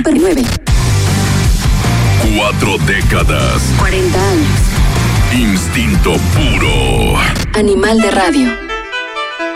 9. 4 décadas. 40 años. Instinto puro. Animal de radio.